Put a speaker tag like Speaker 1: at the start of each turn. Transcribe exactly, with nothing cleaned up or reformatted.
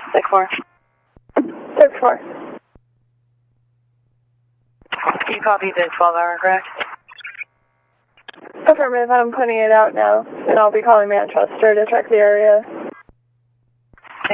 Speaker 1: six four.
Speaker 2: six four.
Speaker 1: You copy the twelve hour, correct?
Speaker 2: Affirmative, I'm putting it out now, and I'll be calling Manchester to check the area.